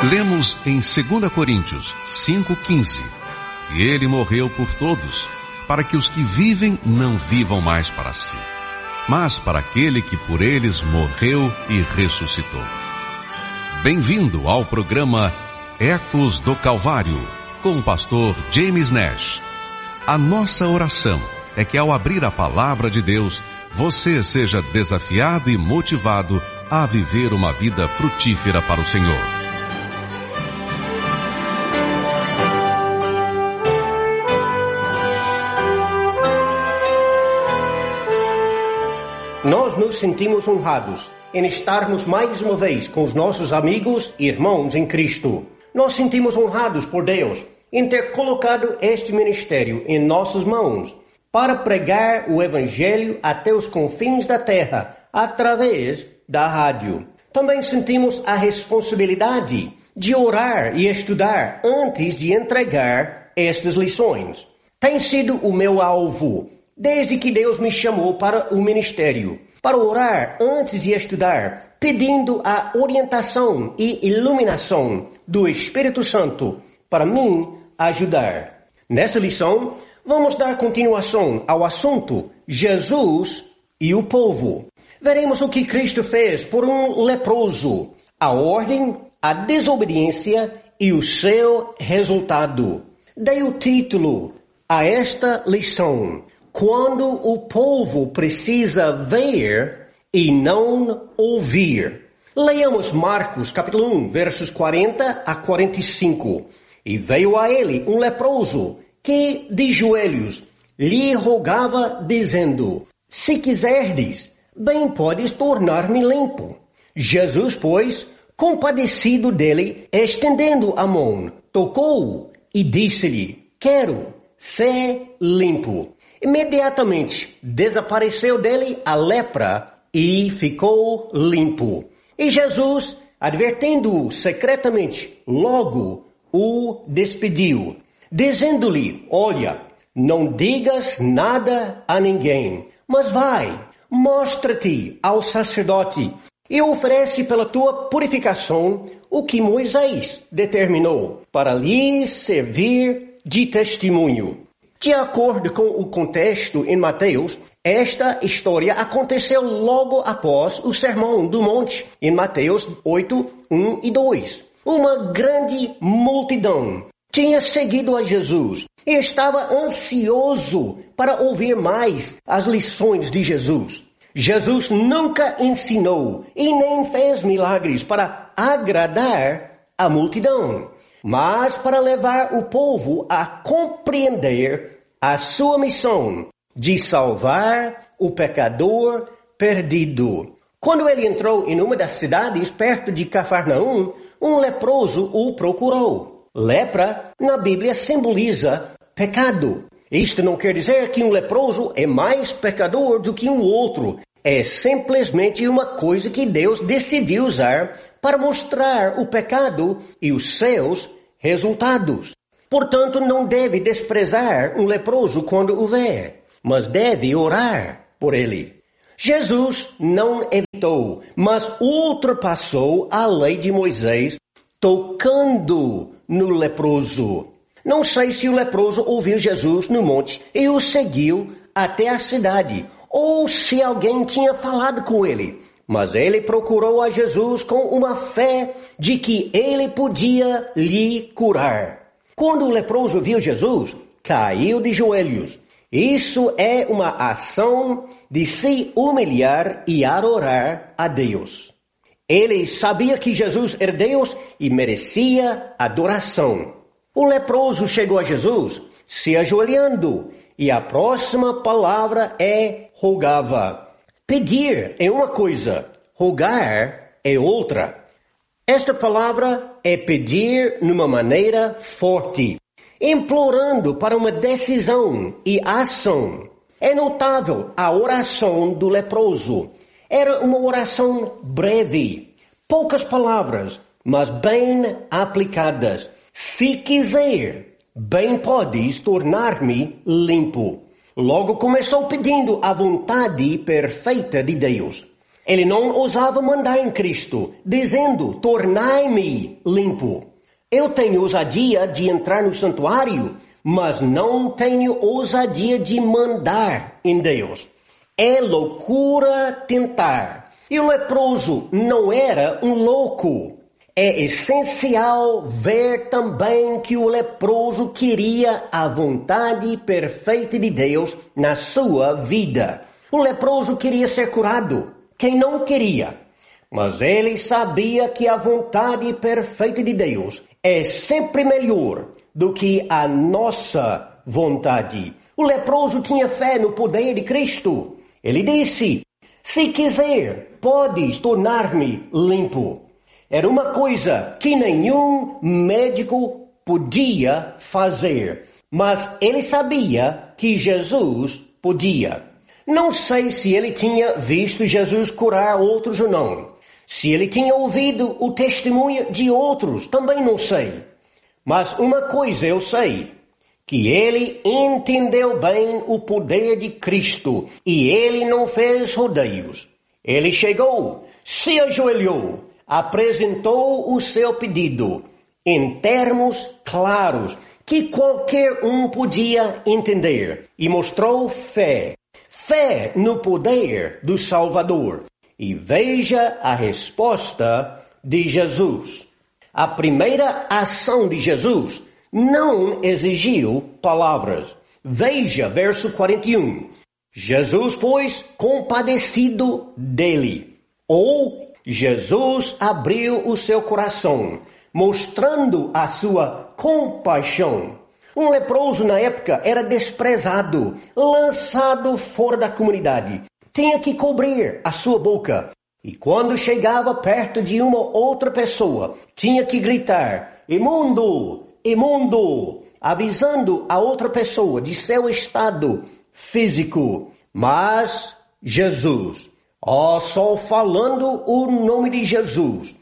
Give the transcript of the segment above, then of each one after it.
Lemos em 2 Coríntios 5,15. E ele morreu por todos, para que os que vivem não vivam mais para si, mas para aquele que por eles morreu e ressuscitou. Bem-vindo ao programa Ecos do Calvário, com o pastor James Nash. A nossa oração é que ao abrir a palavra de Deus, você seja desafiado e motivado a viver uma vida frutífera para o Senhor. Nós nos sentimos honrados em estarmos mais uma vez com os nossos amigos e irmãos em Cristo. Nós sentimos honrados por Deus em ter colocado este ministério em nossas mãos para pregar o Evangelho até os confins da terra, através da rádio. Também sentimos a responsabilidade de orar e estudar antes de entregar estas lições. Tem sido o meu alvo desde que Deus me chamou para o ministério, para orar antes de estudar, pedindo a orientação e iluminação do Espírito Santo para me ajudar. Nesta lição, vamos dar continuação ao assunto Jesus e o povo. Veremos o que Cristo fez por um leproso, a ordem, a desobediência e o seu resultado. Dei o título a esta lição: Quando o povo precisa ver e não ouvir. Leiamos Marcos capítulo 1, versos 40 a 45. E veio a ele um leproso, que de joelhos lhe rogava, dizendo: Se quiserdes, bem podes tornar-me limpo. Jesus, pois, compadecido dele, estendendo a mão, tocou-o e disse-lhe: Quero ser limpo. Imediatamente desapareceu dele a lepra e ficou limpo. E Jesus, advertendo-o secretamente, logo o despediu, dizendo-lhe: Olha, não digas nada a ninguém, mas vai, mostra-te ao sacerdote e oferece pela tua purificação o que Moisés determinou, para lhe servir de testemunho. De acordo com o contexto em Mateus, esta história aconteceu logo após o Sermão do Monte, em Mateus 8, 1 e 2. Uma grande multidão tinha seguido a Jesus e estava ansioso para ouvir mais as lições de Jesus. Jesus nunca ensinou e nem fez milagres para agradar a multidão, mas para levar o povo a compreender a sua missão de salvar o pecador perdido. Quando ele entrou em uma das cidades perto de Cafarnaum, um leproso o procurou. Lepra, na Bíblia, simboliza pecado. Isto não quer dizer que um leproso é mais pecador do que um outro. É simplesmente uma coisa que Deus decidiu usar para mostrar o pecado e os seus resultados. Portanto, não deve desprezar um leproso quando o vê, mas deve orar por ele. Jesus não evitou, mas ultrapassou a lei de Moisés, tocando no leproso. Não sei se o leproso ouviu Jesus no monte e o seguiu até a cidade, ou se alguém tinha falado com ele. Mas ele procurou a Jesus com uma fé de que ele podia lhe curar. Quando o leproso viu Jesus, caiu de joelhos. Isso é uma ação de se humilhar e adorar a Deus. Ele sabia que Jesus era Deus e merecia adoração. O leproso chegou a Jesus se ajoelhando, e a próxima palavra é rogava. Pedir é uma coisa, rogar é outra. Esta palavra é pedir numa maneira forte, implorando para uma decisão e ação. É notável a oração do leproso. Era uma oração breve, poucas palavras, mas bem aplicadas. Se quiser, bem podes tornar-me limpo. Logo começou pedindo a vontade perfeita de Deus. Ele não ousava mandar em Cristo, dizendo, tornai-me limpo. Eu tenho ousadia de entrar no santuário, mas não tenho ousadia de mandar em Deus. É loucura tentar. E o leproso não era um louco. É essencial ver também que o leproso queria a vontade perfeita de Deus na sua vida. O leproso queria ser curado. Quem não queria? Mas ele sabia que a vontade perfeita de Deus é sempre melhor do que a nossa vontade. O leproso tinha fé no poder de Cristo. Ele disse, se quiser, podes tornar-me limpo. Era uma coisa que nenhum médico podia fazer. Mas ele sabia que Jesus podia. Não sei se ele tinha visto Jesus curar outros ou não. Se ele tinha ouvido o testemunho de outros, também não sei. Mas uma coisa eu sei, que ele entendeu bem o poder de Cristo e ele não fez rodeios. Ele chegou, se ajoelhou, apresentou o seu pedido em termos claros que qualquer um podia entender e mostrou fé. Fé no poder do Salvador. E veja a resposta de Jesus. A primeira ação de Jesus não exigiu palavras. Veja verso 41. Jesus, pois, compadecido dele. Ou Jesus abriu o seu coração, mostrando a sua compaixão. Um leproso na época era desprezado, lançado fora da comunidade. Tinha que cobrir a sua boca. E quando chegava perto de uma outra pessoa, tinha que gritar, imundo, imundo, avisando a outra pessoa de seu estado físico. Mas Jesus, só falando o nome de Jesus,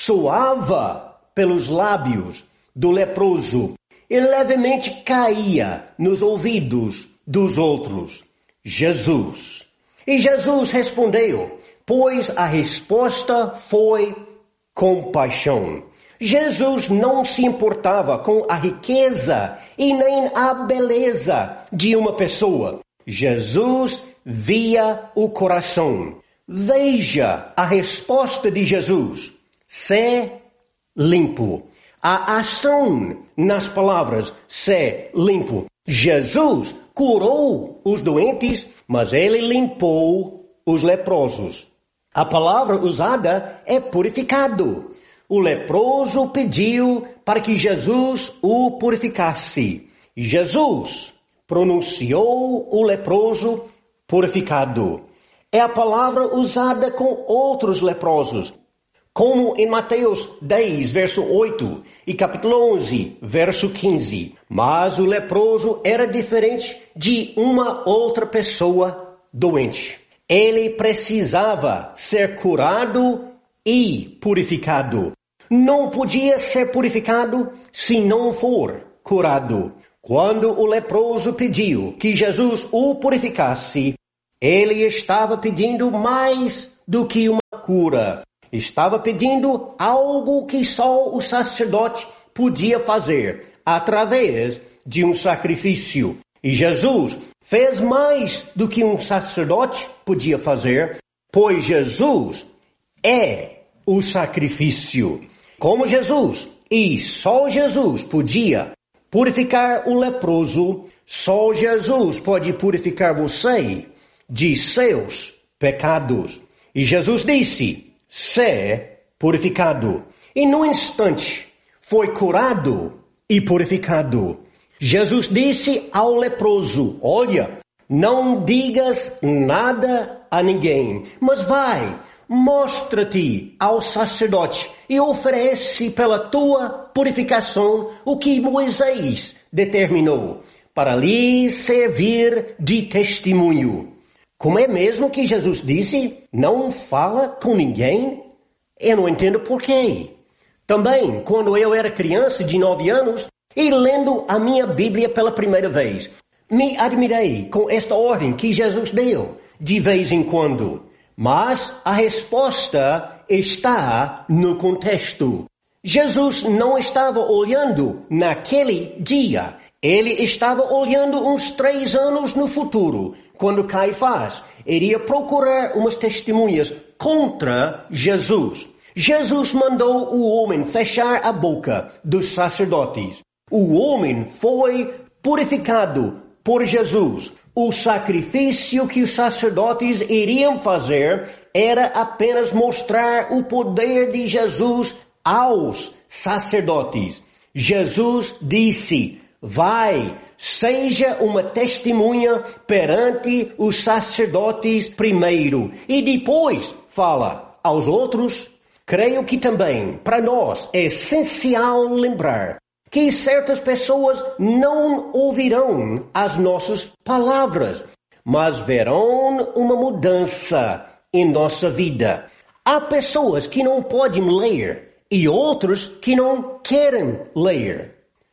soava pelos lábios do leproso e levemente caía nos ouvidos dos outros. Jesus. E Jesus respondeu, pois a resposta foi compaixão. Jesus não se importava com a riqueza e nem a beleza de uma pessoa. Jesus via o coração. Veja a resposta de Jesus. Ser limpo. A ação nas palavras ser limpo. Jesus curou os doentes, mas ele limpou os leprosos. A palavra usada é purificado. O leproso pediu para que Jesus o purificasse. Jesus pronunciou o leproso purificado. É a palavra usada com outros leprosos, como em Mateus 10, verso 8 e capítulo 11, verso 15. Mas o leproso era diferente de uma outra pessoa doente. Ele precisava ser curado e purificado. Não podia ser purificado se não for curado. Quando o leproso pediu que Jesus o purificasse, ele estava pedindo mais do que uma cura. Estava pedindo algo que só o sacerdote podia fazer, através de um sacrifício. E Jesus fez mais do que um sacerdote podia fazer, pois Jesus é o sacrifício. Como Jesus, e só Jesus podia purificar o leproso, só Jesus pode purificar você de seus pecados. E Jesus disse, ser purificado. E no instante foi curado e purificado. Jesus disse ao leproso, olha, não digas nada a ninguém, mas vai, mostra-te ao sacerdote e oferece pela tua purificação o que Moisés determinou, para lhe servir de testemunho. Como é mesmo que Jesus disse? Não fala com ninguém? Eu não entendo por quê. Também, quando eu era criança de 9 anos e lendo a minha Bíblia pela primeira vez, me admirei com esta ordem que Jesus deu de vez em quando. Mas a resposta está no contexto. Jesus não estava olhando naquele dia. Ele estava olhando uns 3 anos no futuro, quando Caifás iria procurar umas testemunhas contra Jesus. Jesus mandou o homem fechar a boca dos sacerdotes. O homem foi purificado por Jesus. O sacrifício que os sacerdotes iriam fazer era apenas mostrar o poder de Jesus aos sacerdotes. Jesus disse: vai, seja uma testemunha perante os sacerdotes primeiro e depois fala aos outros. Creio que também, para nós, é essencial lembrar que certas pessoas não ouvirão as nossas palavras, mas verão uma mudança em nossa vida. Há pessoas que não podem ler e outros que não querem ler,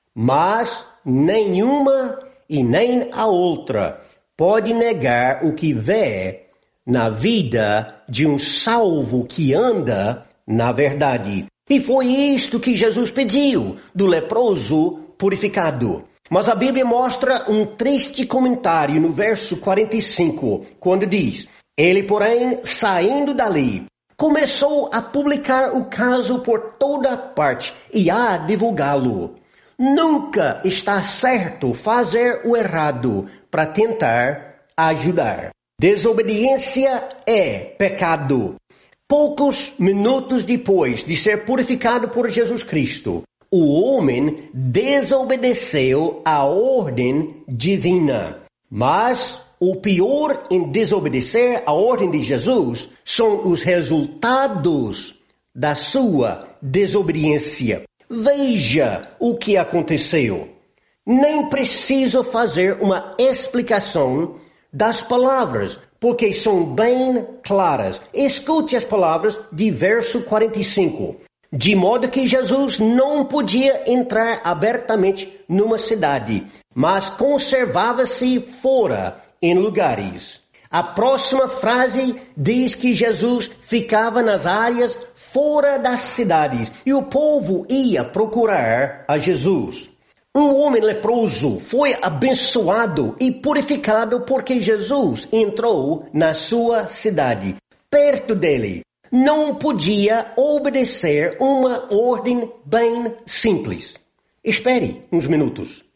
mas nenhuma e nem a outra pode negar o que vê na vida de um salvo que anda na verdade. E foi isto que Jesus pediu do leproso purificado. Mas a Bíblia mostra um triste comentário no verso 45, quando diz: ele, porém, saindo dali, começou a publicar o caso por toda parte e a divulgá-lo. Nunca está certo fazer o errado para tentar ajudar. Desobediência é pecado. Poucos minutos depois de ser purificado por Jesus Cristo, o homem desobedeceu à ordem divina. Mas o pior em desobedecer à ordem de Jesus são os resultados da sua desobediência. Veja o que aconteceu. Nem preciso fazer uma explicação das palavras, porque são bem claras. Escute as palavras de verso 45. De modo que Jesus não podia entrar abertamente numa cidade, mas conservava-se fora em lugares. A próxima frase diz que Jesus ficava nas áreas fora das cidades e o povo ia procurar a Jesus. Um homem leproso foi abençoado e purificado porque Jesus entrou na sua cidade, perto dele. Não podia obedecer uma ordem bem simples. Espere uns minutos.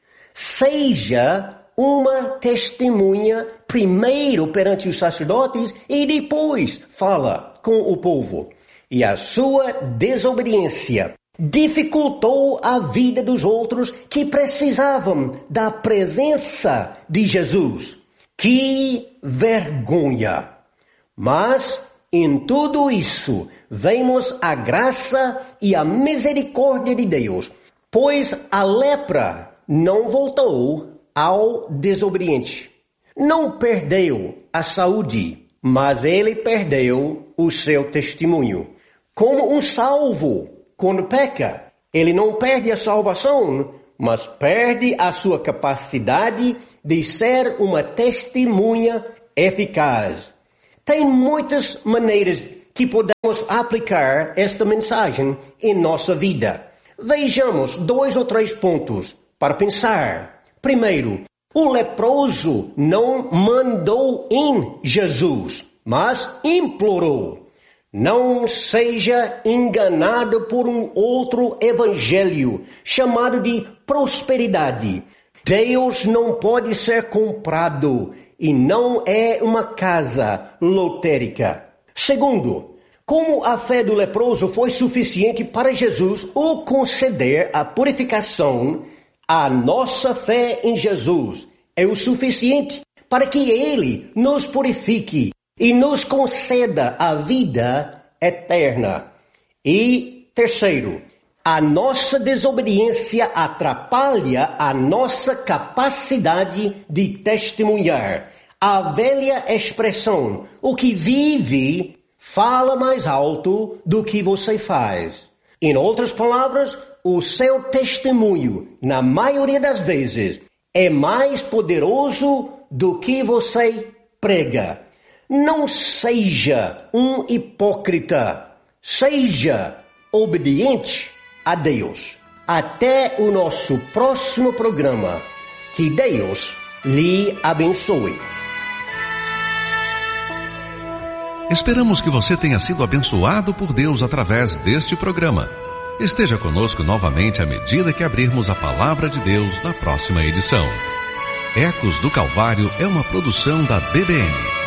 Seja uma testemunha primeiro perante os sacerdotes e depois fala com o povo. E a sua desobediência dificultou a vida dos outros que precisavam da presença de Jesus. Que vergonha! Mas em tudo isso vemos a graça e a misericórdia de Deus, pois a lepra não voltou ao desobediente. Não perdeu a saúde, mas ele perdeu o seu testemunho. Como um salvo, quando peca, ele não perde a salvação, mas perde a sua capacidade de ser uma testemunha eficaz. Tem muitas maneiras que podemos aplicar esta mensagem em nossa vida. Vejamos 2 ou 3 pontos para pensar. Primeiro, o leproso não mandou em Jesus, mas implorou. Não seja enganado por um outro evangelho chamado de prosperidade. Deus não pode ser comprado e não é uma casa lotérica. Segundo, como a fé do leproso foi suficiente para Jesus o conceder a purificação, a nossa fé em Jesus é o suficiente para que Ele nos purifique e nos conceda a vida eterna. E terceiro, a nossa desobediência atrapalha a nossa capacidade de testemunhar. A velha expressão, o que vive, fala mais alto do que você faz. Em outras palavras, o seu testemunho, na maioria das vezes, é mais poderoso do que você prega. Não seja um hipócrita. Seja obediente a Deus. Até o nosso próximo programa. Que Deus lhe abençoe. Esperamos que você tenha sido abençoado por Deus através deste programa. Esteja conosco novamente à medida que abrirmos a Palavra de Deus na próxima edição. Ecos do Calvário é uma produção da BBN.